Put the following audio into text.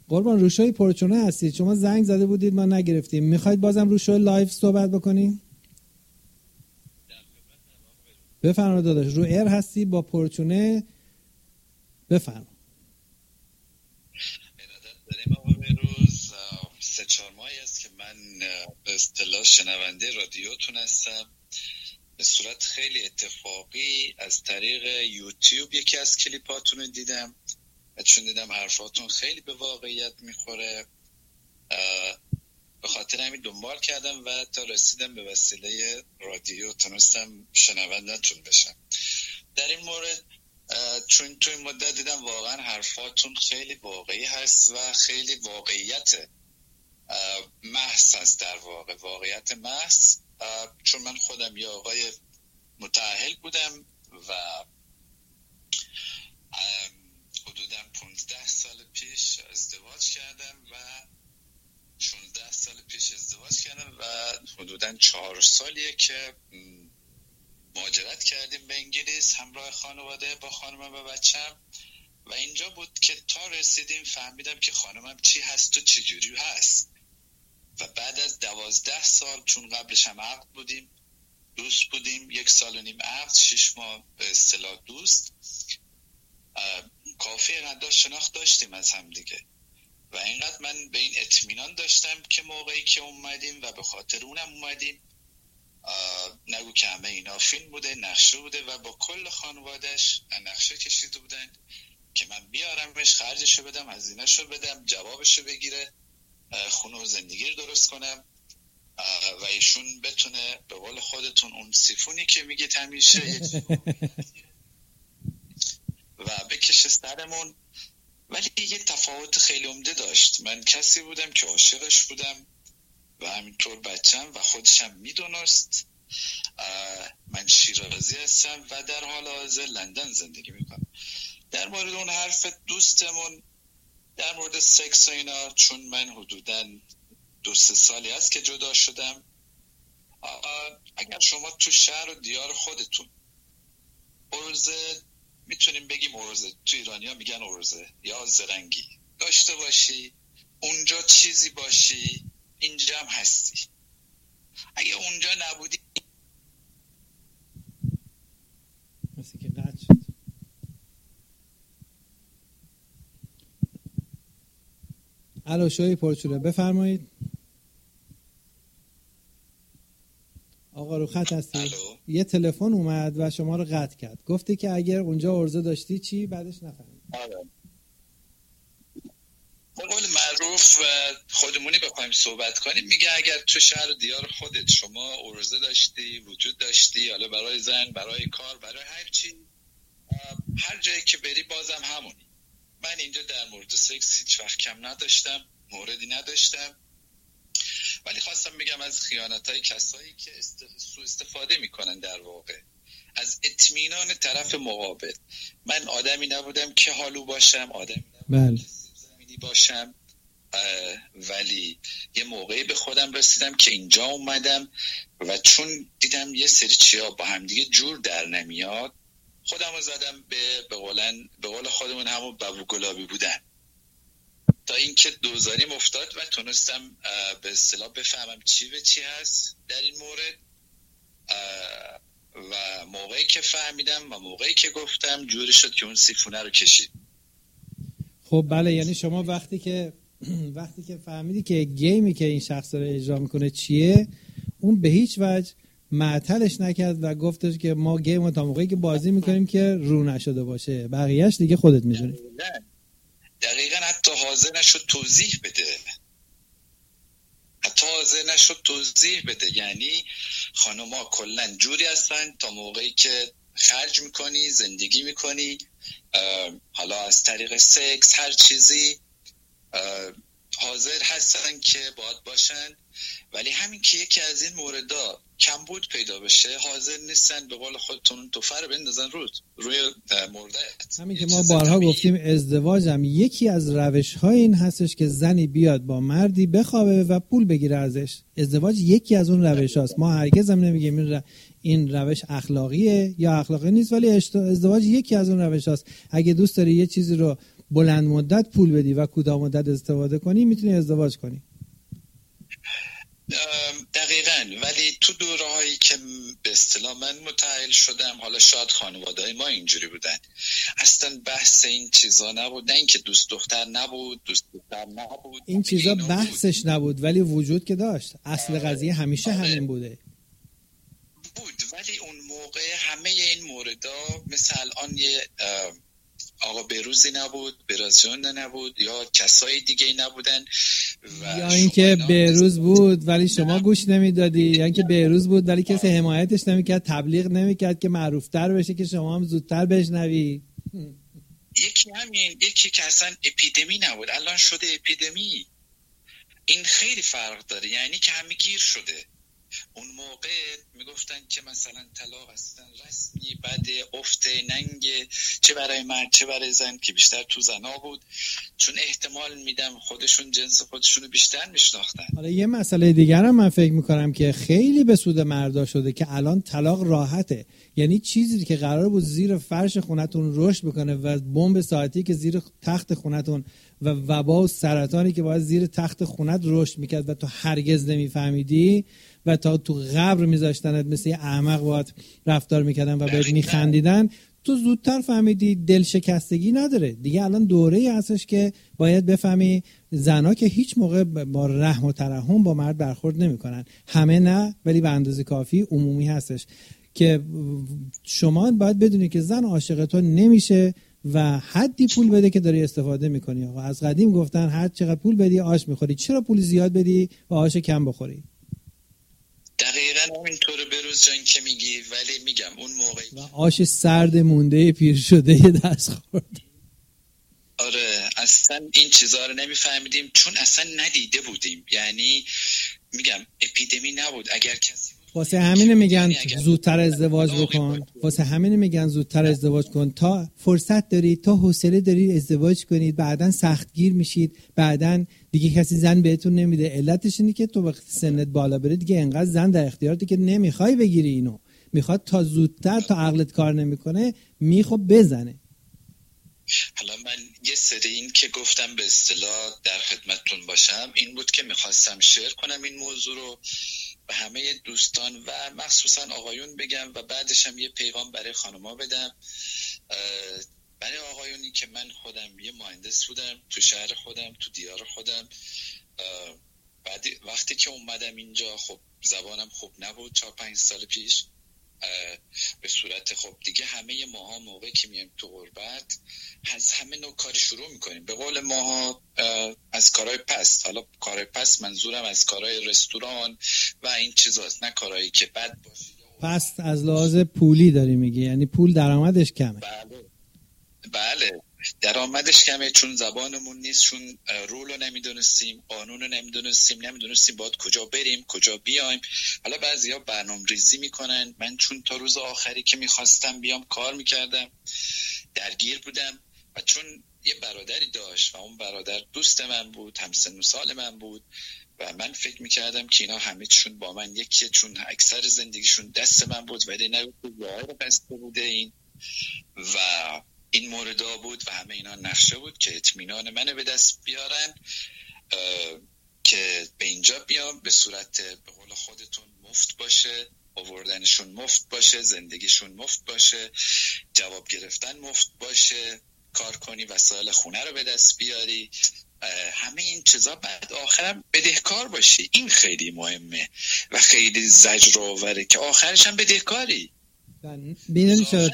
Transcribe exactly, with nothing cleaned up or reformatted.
قربان رو شوی پرچونه هستید، شما زنگ زده بودید ما نگرفتیم، میخواید بازم رو شوی لایف صحبت بکنیم؟ بفرمایید داداش، رو ایر هستی با پرچونه، بفرمایید. ارادت داریم آقا بهروز. سه چهار ماهی است که من به اصطلاح شنونده رادیوتون هستم. به صورت خیلی اتفاقی از طریق یوتیوب یکی از کلیپاتون رو دیدم و چون دیدم حرفاتون خیلی به واقعیت میخوره، به خاطر همین دنبال کردم و تا رسیدم به وسیله رادیو تونستم شنونده‌تون بشم. در این مورد چون تو این مدت دیدم واقعا حرفاتون خیلی واقعی هست و خیلی واقعیت محض هست، در واقع واقعیت محض. چون من خودم یه آقای متأهل بودم و حدوداً پانزده سال پیش ازدواج کردم و شانزده سال پیش ازدواج کردم و حدوداً چهار سالیه که مهاجرت کردیم به انگلیس همراه خانواده با خانمم و بچم و اینجا بود که تا رسیدیم فهمیدم که خانمم چی هست و چی جوری هست. و بعد از دوازده سال، چون قبلش هم عقد بودیم، دوست بودیم، یک سال و نیم عقد، شش ماه به اصطلاح دوست، کافی قدر شناخت داشتیم از هم دیگه و اینقدر من به این اطمینان داشتم که موقعی که اومدیم و به خاطر اونم اومدیم، نگو که همه اینا فیلم بوده، نقشه بوده و با کل خانوادش نقشه کشیده بودن که من بیارمش، خرجشو بدم، هزینه‌شو بدم، جوابشو بگیره، خونه و زندگی رو درست کنم و ایشون بتونه به قول خودتون اون سیفونی که میگه همیشه و بکشه سرمون. ولی یه تفاوت خیلی عمده داشت. من کسی بودم که عاشقش بودم و همینطور بچم و خودشم میدونست من شیرازی هستم و در حال حاضر لندن زندگی میکنم. در مورد اون حرف دوستمون در مورد سکس و اینا، چون من حدوداً دو سه سالی هست که جدا شدم، اگر شما تو شهر و دیار خودتون عرضه، میتونیم بگیم عرضه، تو ایرانی ها میگن عرضه یا زرنگی داشته باشی، اونجا چیزی باشی، اینجا هم هستی. اگه اونجا نبودی مثل که قطع شد. الو شوی پرچونه، بفرمایید. آقا رو خط هستی؟ یه تلفن اومد و شما رو قطع کرد. گفتی که اگر اونجا عرضه داشتی چی؟ بعدش نفهمید. آره. به قول معروف خودمونی بخوایم صحبت کنیم، میگه اگر تو شهر و دیار خودت شما عرضه داشتی، وجود داشتی، حالا برای زن، برای کار، برای هر چی، هر جایی که بری بازم همونی. من اینجا در مورد سکس هیچ وقت کم نداشتم، موردی نداشتم، ولی خواستم بگم از خیانت‌های کسایی که سوء استفاده میکنن در واقع از اطمینان طرف مقابل. من آدمی نبودم که حالو باشم، آدمی نبودم که زمینی باشم، ولی یه موقعی به خودم رسیدم که اینجا اومدم و چون دیدم یه سری چیا با هم دیگه جور در نمیاد، خودم رو زدم به به قولن به قول خودمون همون ببو گلابی بودن، تا اینکه دوزاریم افتاد و تونستم به اصطلاح بفهمم چی به چی هست در این مورد و موقعی که فهمیدم و موقعی که گفتم جوری شد که اون سیفونه رو کشید. خب بله، یعنی شما وقتی که وقتی که فهمیدی که گیمی که این شخص رو اجرا میکنه چیه، اون به هیچ وجه معطلش نکرد و گفتش که ما گیم رو تا موقعی که بازی میکنیم که رو نشده باشه، بقیهش دیگه خودت میدونی. دقیقاً حتی حاضر نشد توضیح بده، حتی حاضر نشد توضیح بده. یعنی خانوما کلن جوری هستن تا موقعی که خرج میکنی، زندگی میکنی، حالا از طریق سکس هر چیزی حاضر هستن که باهات باشن، ولی همین که یکی از این موردا کمبود پیدا بشه حاضر نیستن به قول خودتون توفر رو بندازن روی روی مردهت. همین که ما بارها گفتیم ازدواج هم یکی از روش‌های این هستش که زنی بیاد با مردی بخوابه و پول بگیره ازش. ازدواج یکی از اون روش‌هاست. ما هرگز هم نمیگیم این, رو... این روش اخلاقیه یا اخلاقی نیست، ولی ازدواج یکی از اون روش‌هاست. اگه دوست داری یه چیزی رو بلند مدت پول بدی و کوتاه مدت استفاده کنی میتونی ازدواج کنی. دقیقاً. ولی تو دوره‌هایی که به اصطلاح من متأهل شدم، حالا شاید خانواده‌های ما اینجوری بودن، اصلا بحث این چیزا نبود. نه اینکه دوست دختر نبود، دوست دختر نبود، این چیزا بحثش بود. نبود ولی وجود که داشت. اصل قضیه همیشه آره. همین بوده بود. ولی اون موقع همه این موردا مثل الان یه آقا بروزی نبود، برازیون نبود، یا کسای دیگه نبودن، یا اینکه بروز بود ولی شما گوش نمیدادی، یا اینکه بروز بود ولی کسی حمایتش نمیکرد، تبلیغ نمیکرد که معروفتر بشه که شما هم زودتر بشنوی. یکی همین، یکی که اصلا اپیدمی نبود الان شده اپیدمی. این خیلی فرق داره، یعنی که همه گیر شده. اون موقع میگفتن که مثلا طلاق اصلا رسمی، بعد افت ننگ، چه برای مرد چه برای زن، که بیشتر تو زنا بود، چون احتمال میدم خودشون جنس خودشونو بیشتر میشناختن. حالا یه مسئله دیگر هم من فکر میکنم که خیلی به سود مردا شده که الان طلاق راحته. یعنی چیزی که قرار بود زیر فرش خونتون رشد بکنه و بمب ساعتی که زیر تخت خونتون و وبا و سرطانی که باید زیر تخت خونت رشد میکرد و تو هرگز نمیفهمیدی و تا تو قبر میذاشتنت مثل یه احمق باید رفتار میکردن و بهت میخندیدن، تو زودتر فهمیدی دل شکستگی نداره دیگه. الان دوره‌ای هستش که باید بفهمی زنا که هیچ موقع با رحم و ترحم با مرد برخورد نمیکنن، همه نه ولی به اندازه کافی عمومی هستش که شما باید بدونی که زن عاشق تو نمیشه و حدی پول بده که داری استفاده میکنی. آقا از قدیم گفتن هر چقدر پول بدی آش میخوری، چرا پول زیاد بدی و آش کم بخوری؟ دقیقاً همینطور بروز جان که میگی. ولی میگم اون موقعی و آش سرد مونده پیر شده یه دست خورد. آره اصلا این چیزها رو نمیفهمیدیم چون اصلا ندیده بودیم. یعنی میگم اپیدمی نبود. اگر کسی واسه همین میگن زودتر ازدواج بکن، واسه همین میگن زودتر ازدواج کن تا فرصت داری، تا حوصله داری ازدواج کنید، بعدن سختگیر میشید، بعدن دیگه کسی زن بهتون نمیده. علتش اینه که تو وقتی سنت بالا بره دیگه انقدر زن در اختیارته که نمیخوای بگیری اینو، میخواد تا زودتر تا عقلت کار نمیکنه میخواد بزنه. حالا من یه سری این که گفتم به اصطلاح در خدمتتون باشم این بود که میخواستم شیر کنم این موضوع رو به همه دوستان و مخصوصا آقایون بگم و بعدش هم یه پیغام برای خانوما بدم. برای آقایونی که من خودم یه مهندس بودم تو شهر خودم، تو دیار خودم. بعد وقتی که اومدم اینجا خب زبانم خوب نبود چهار پنج سال پیش. به صورت خب دیگه همه ماها موقعی که میایم تو غربت از همه نوع کاری شروع میکنیم. به قول ماها از کارهای پست، حالا کارهای پست منظورم از کارهای رستوران و این چیزاست، نه کارهایی که بد باشه. پست از لحاظ پولی داری میگی، یعنی پول درآمدش کمه. بله بله درآمدش کمه چون زبانمون نیست، چون رولو نمیدونستیم، قانونو نمیدونستیم، نمیدونستیم باید کجا بریم کجا بیایم. حالا بعضیا برنامه ریزی میکنن. من چون تا روز آخری که میخواستم بیام کار میکردم، درگیر بودم و چون یه برادری داشت و اون برادر دوست من بود، همسن و سال من بود و من فکر میکردم که اینا همه چون با من یکیه، چون اکثر زندگیشون دست من بود ولی نه ظاهر بسته بوده این و این موردا بود و همه اینا نقشه بود که اطمینان منو به دست بیارن که به اینجا بیام به صورت به قول خودتون مفت باشه، آوردنشون مفت باشه، زندگیشون مفت باشه، جواب گرفتن مفت باشه، کار کنی وسایل خونه رو به دست بیاری، همه این چیزا بعد آخرم بدهکار باشی. این خیلی مهمه و خیلی زجر آوره که آخرش هم بدهکاری. ببینید